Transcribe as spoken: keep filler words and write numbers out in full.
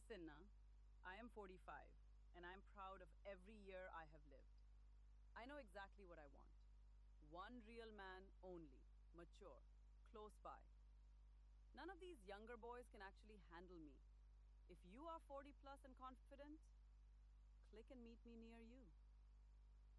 Listen, na, I am forty-five, and I'm proud of every year I have lived. I know exactly what I want. One real man only, mature, close by. None of these younger boys can actually handle me. If you are forty plus and confident, click and meet me near you.